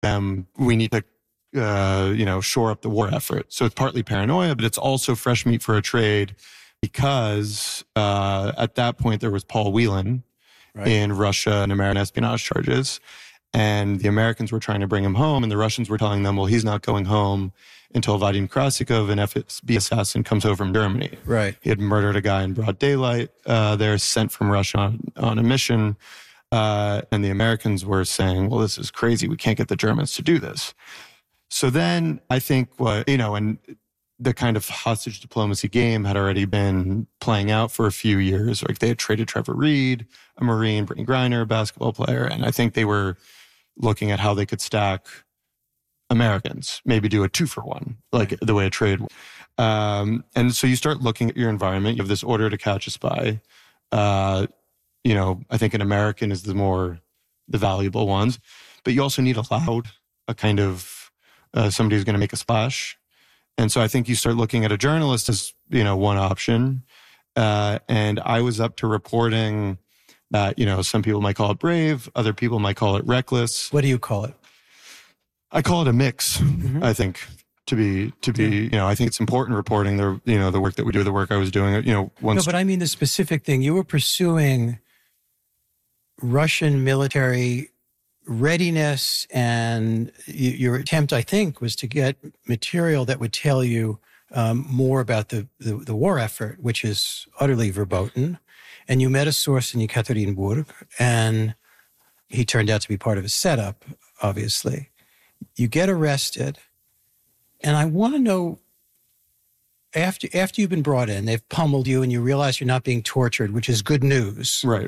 we need to, shore up the war effort. So it's partly paranoia, but it's also fresh meat for a trade because at that point there was Paul Whelan in Russia and American espionage charges. And the Americans were trying to bring him home, and the Russians were telling them, well, he's not going home until Vadim Krasikov, an FSB assassin, comes over from Germany. Right. He had murdered a guy in broad daylight. They're sent from Russia on a mission. And the Americans were saying, well, this is crazy. We can't get the Germans to do this. So then I think and the kind of hostage diplomacy game had already been playing out for a few years. Like they had traded Trevor Reed, a Marine, Brittany Griner, a basketball player. And I think they were looking at how they could stack Americans, maybe do a 2-for-1, like the way a trade. And so you start looking at your environment. You have this order to catch a spy. I think an American is the valuable ones, but you also need a kind of somebody who's going to make a splash. And so I think you start looking at a journalist as, one option. And I was up to reporting that, some people might call it brave. Other people might call it reckless. What do you call it? I call it a mix, I think, to be, I think it's important reporting the work that we do, the work I was doing, No, but I mean the specific thing. You were pursuing Russian military readiness, and your attempt, I think, was to get material that would tell you more about the war effort, which is utterly verboten. And you met a source in Yekaterinburg, and he turned out to be part of a setup, obviously. You get arrested, and I want to know, after you've been brought in, they've pummeled you, and you realize you're not being tortured, which is good news. Right.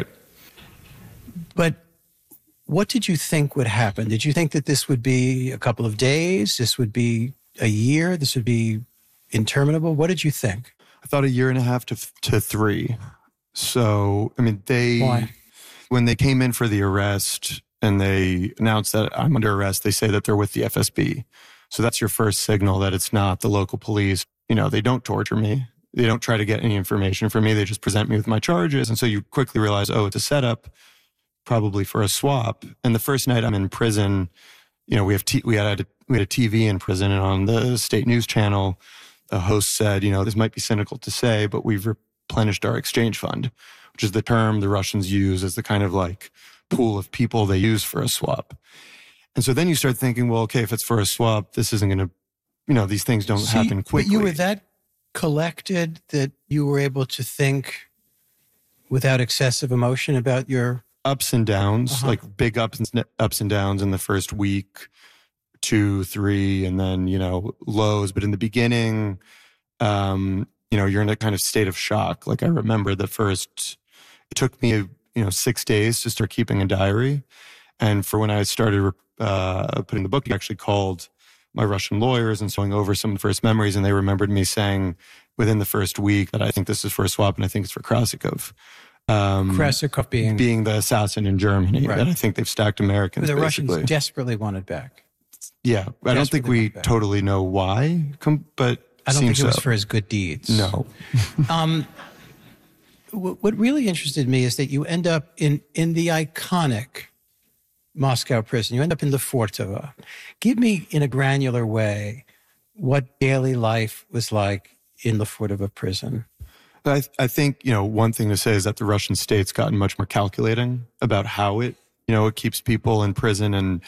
But what did you think would happen? Did you think that this would be a couple of days? This would be a year? This would be interminable? What did you think? I thought 1.5 to 3. So, Why? When they came in for the arrest and they announced that I'm under arrest, they say that they're with the FSB. So that's your first signal that it's not the local police. They don't torture me. They don't try to get any information from me. They just present me with my charges. And so you quickly realize, it's a setup, probably for a swap. And the first night I'm in prison, we had a TV in prison, and on the state news channel, the host said, this might be cynical to say, but we've replenished our exchange fund, which is the term the Russians use as the kind of like pool of people they use for a swap. And so then you start thinking, well, okay, if it's for a swap, this isn't going to, these things don't happen quickly. But you were that collected that you were able to think without excessive emotion about your ups and downs, like big ups and downs in the first week, 2, 3, and then, lows. But in the beginning, you're in a kind of state of shock. Like I remember it took me, 6 days to start keeping a diary. And for when I started putting the book, I actually called my Russian lawyers and going over some of the first memories. And they remembered me saying within the first week that I think this is for a swap and I think it's for Krasikov. Krasikov being the assassin in Germany, right. That I think they've stacked Americans. The basically. Russians desperately wanted back. Yeah, I don't think we totally know why, but I don't think it was for his good deeds. No. What really interested me is that you end up in the iconic Moscow prison. You end up in Lefortovo. Give me, in a granular way, what daily life was like in Lefortovo prison. I think, one thing to say is that the Russian state's gotten much more calculating about how it keeps people in prison. And,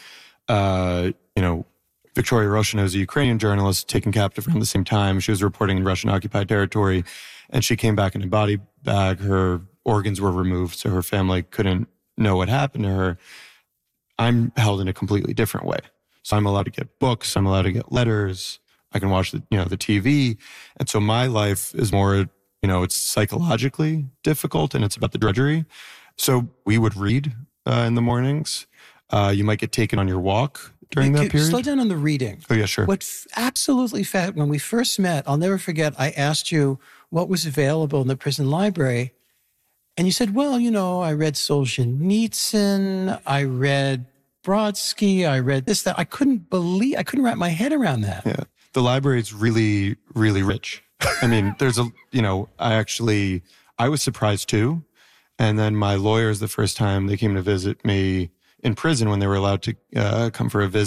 Victoria Roshina is a Ukrainian journalist taken captive around the same time. She was reporting in Russian occupied territory, and she came back in a body bag. Her organs were removed, so her family couldn't know what happened to her. I'm held in a completely different way. So I'm allowed to get books. I'm allowed to get letters. I can watch the TV. And so my life is more, it's psychologically difficult, and it's about the drudgery. So we would read in the mornings. You might get taken on your walk during that period. Slow down on the reading. Oh, yeah, sure. Absolutely when we first met, I'll never forget, I asked you what was available in the prison library. And you said, well, I read Solzhenitsyn, I read Brodsky, I read this, that. I couldn't wrap my head around that. Yeah. The library is really, really rich. There's I was surprised too. And then my lawyers, the first time they came to visit me, in prison when they were allowed to come for a visit.